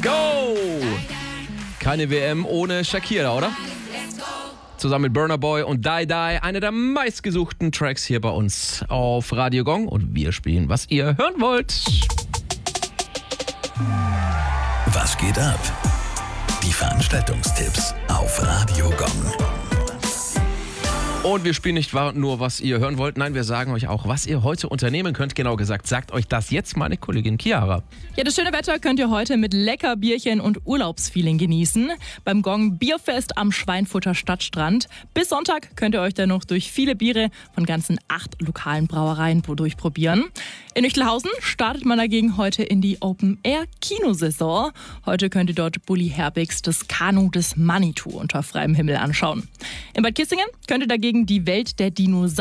Let's go! Keine WM ohne Shakira, oder? Zusammen mit Burna Boy und Die Die, einer der meistgesuchten Tracks hier bei uns auf Radio Gong. Und wir spielen, was ihr hören wollt. Was geht ab? Die Veranstaltungstipps auf Radio Gong. Und wir spielen nicht nur, was ihr hören wollt. Nein, wir sagen euch auch, was ihr heute unternehmen könnt. Genau gesagt, sagt euch das jetzt meine Kollegin Chiara. Ja, das schöne Wetter könnt ihr heute mit lecker Bierchen und Urlaubsfeeling genießen. Beim Gong Bierfest am Schweinfurter Stadtstrand. Bis Sonntag könnt ihr euch dann noch durch viele Biere von ganzen 8 lokalen Brauereien durchprobieren. In Üchtelhausen startet man dagegen heute in die Open-Air-Kinosaison. Heute könnt ihr dort Bully Herbigs Das Kanu des Manitou unter freiem Himmel anschauen. In Bad Kissingen könnt ihr dagegen die Welt der Dinosaurier